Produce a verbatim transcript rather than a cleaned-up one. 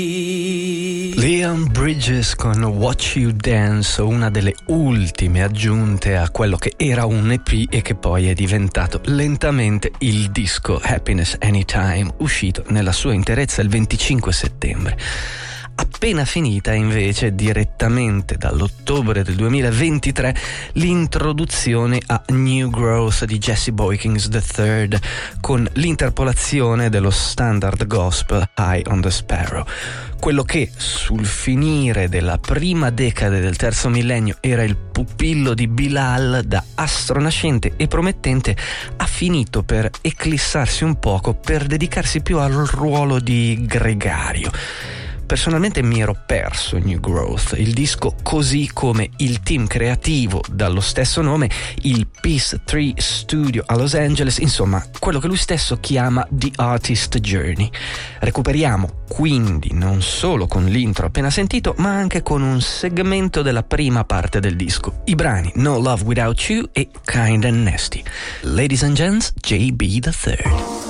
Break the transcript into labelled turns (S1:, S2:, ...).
S1: Leon Bridges con Watch You Dance, una delle ultime aggiunte a quello che era un E P e che poi è diventato lentamente il disco Happiness Anytime, uscito nella sua interezza il venticinque settembre. Appena finita invece direttamente dall'ottobre del duemilaventitré l'introduzione a New Growth di Jesse Boykins the third con l'interpolazione dello standard gospel Eye on the Sparrow. Quello che sul finire della prima decade del terzo millennio era il pupillo di Bilal, da astro nascente e promettente, ha finito per eclissarsi un poco per dedicarsi più al ruolo di gregario. Personalmente mi ero perso New Growth, il disco così come il team creativo dallo stesso nome, il Peace tre Studio a Los Angeles, insomma quello che lui stesso chiama The Artist Journey. Recuperiamo quindi non solo con l'intro appena sentito, ma anche con un segmento della prima parte del disco, i brani No Love Without You e Kind and Nasty. Ladies and gents, J B the third.